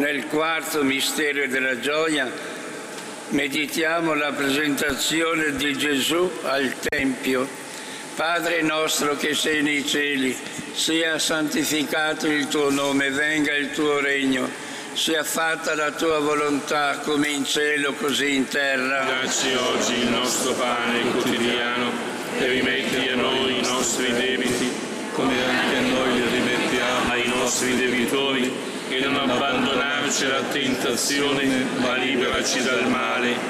Nel quarto mistero della gioia meditiamo la presentazione di Gesù al Tempio. Padre nostro che sei nei cieli, sia santificato il tuo nome, venga il tuo regno, sia fatta la tua volontà come in cielo così in terra. Dacci oggi il nostro pane quotidiano e rimetti a noi i nostri debiti, come anche a noi li rimettiamo ai nostri debitori, e non abbandonarci alla tentazione, ma liberaci dal male.